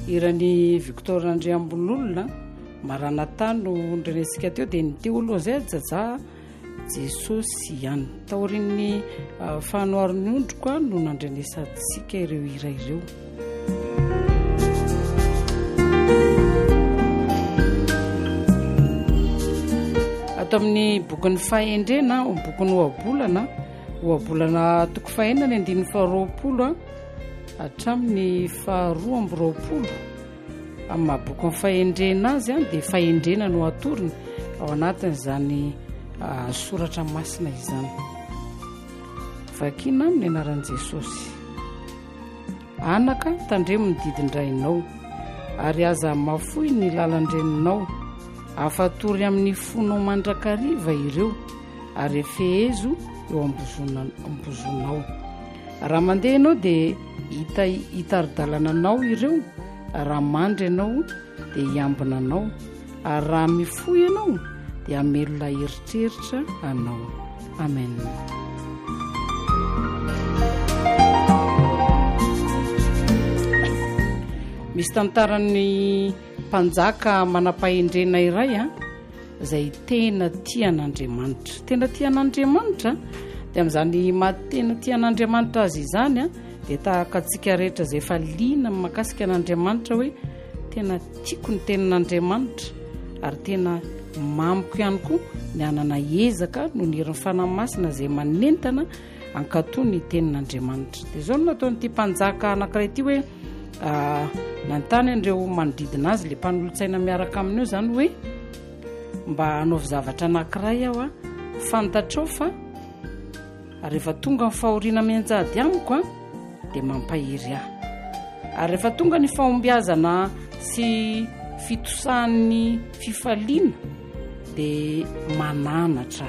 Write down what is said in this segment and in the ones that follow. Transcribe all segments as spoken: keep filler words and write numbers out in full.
irany Victor Andriambololona Maranatha no ndrenesika teo dia ny teo aloha zay jaja Jesosy ihany taorin'ny uh, fanoarin'ny ondroko no nandrenesantsika ireo hira ireo. Ato amin'ny bokin'ny fahendrena bokin'ny ohabolana ohabolana toko fahenana andin'ny faharoapolo hatramin'ny faharoa amby roapolo amin'ny mahaboky ny fahendrena azy a dia fahendrena no atoriny ao anatin'izany uh, soratra masina izany. Vakina amin'ny anaran'i Jesosy. Anaka tandremo ny didindrainao ary aza mafoy ny lalandreninao, afatory amin'ny fonao mandrakariva ireo ary fehezo eo ambozonao. Raha mandeha ianao dia hita hitaridalana ireo, raha mandry ianao dia hiambina anao, ary raha mifoy ianao dia hamelona eritreritra anao. Amen. Misy tantaran'ny mpanjaka manam-pahendrena iray a izay tena tian'Andriamanitra. Tena tian'Andriamanitra dia amin'izany matena tian'Andriamanitra azy izany a dia tahaka antsika rehetra izay efa liana mahakasika an'Andriamanitra hoe tena tiako ny tenin'Andriamanitra ary tena mamiko ihany koa ny anana ezaka no ny herin'ny fanahy masina izay manentana ankatoy ny tenin'Andriamanitra. Dia izao no nataon'ity mpanjaka anankiray ity hoe uh, nantany andreo manodidina azy le mpanolotsaina miaraka amin'io izany hoe mba hanaovy zavatra anankiray aho a fantatrao fa rehefa tonga ny fahoriana mianjady amiko a dia mampahery aho, ary rehefa tonga ny fahombiazana sy fitosahan'ny fifaliana dia mananatra.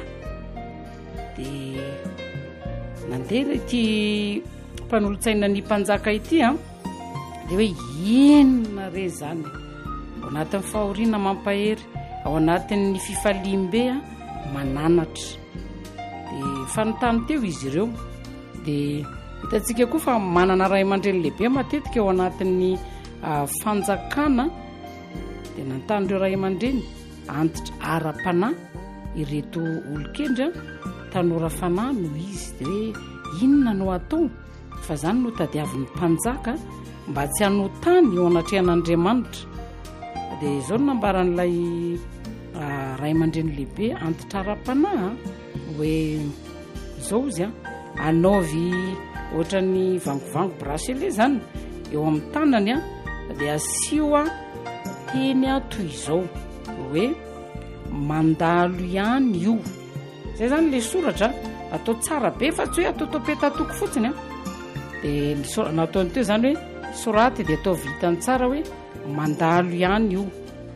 Dia nandeha ity mpanolotsaina ny mpanjaka ity a dia hoe enina re zany ao anatin'ny fahoriana mampahery, ao anatin'ny fifalim-be a mananatra. Dia fanontany teo izy ireo dia hitantsika koa fa manana ray aman-dreny lehibe matetika ao anatin'ny uh, fanjakana. Dia nantany ireo ray aman-dreny antitra ara-panahy ireto olon-kendra tanora fanahy no izy, dia hoe inona no atao fa izany no tadiavin'ny mpanjaka mba tsy hanotany eo anatrehan'Andriamanitra. Dia izao no nambaran'ilay uh, ray aman-dreny lehibe antitra ara-panahy hoe izao izy a anaovy ohatran'ny vangovango bracelet zany eo amin'ny tanany a dia asio a teny a toy izao hoe mandalo ihany io. Zay zany le soratra atao tsara be fa tsy hoe atao topetatoko fotsiny a. Dia nataony teo zany hoe soraty dia atao vitany tsara hoe mandalo ihany io.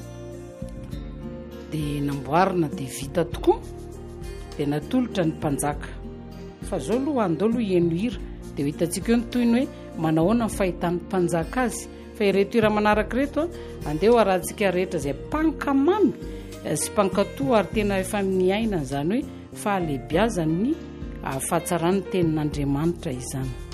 Dia namboarina dia vita tokoa dia natolotra ny mpanjaka. Fa zao aloha andao aloha hieno hira dia hitantsika eo ny toyny hoe manahoana ny fahitan'ny mpanjaka azy. Fa ireto hira manaraka reto a andeha ho arahantsika rehetra izay mpankamamy sy mpankatoa ary tena efa miaina izany hoe fahalehibiazany ny fahatsarany tenin'Andriamanitra izany.